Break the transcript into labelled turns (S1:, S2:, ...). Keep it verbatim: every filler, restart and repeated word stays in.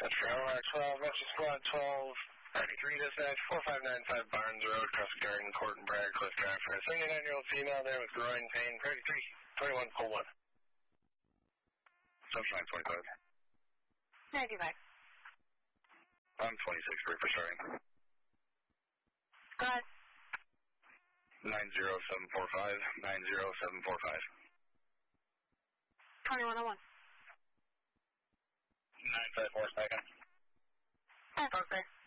S1: That's for L R twelve, Metro Squad twelve thirty-three, dispatch, four five nine five Barnes Road, Cross Garden, Court and Briar Cliff Drive, for a seventy-nine-year-old female there with groin pain, thirty-three, twenty-one, pull one.
S2: Assumption nine twenty-five.
S3: ninety-five.
S2: I'm twenty-six, break for starting.
S3: Go ahead.
S2: nine zero seven four five, nine zero seven four five.
S3: twenty-one oh one.
S2: nine five four second.
S3: That's okay.